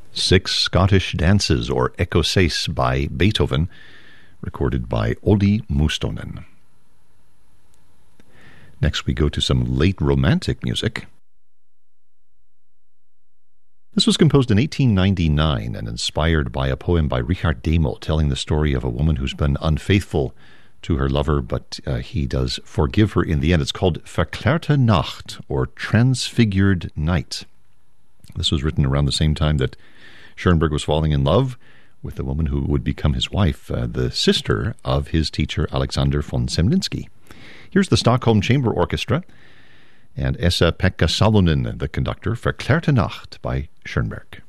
Six Scottish Dances, or Écossaise, by Beethoven, recorded by Olli Mustonen. Next we go to some late Romantic music. This was composed in 1899 and inspired by a poem by Richard Demel telling the story of a woman who's been unfaithful to her lover, but he does forgive her in the end. It's called Verklärte Nacht, or Transfigured Night. This was written around the same time that Schoenberg was falling in love with the woman who would become his wife, the sister of his teacher Alexander von Semlinsky. Here's the Stockholm Chamber Orchestra and Esa-Pekka Salonen, the conductor, Verklärte Nacht by Schoenberg.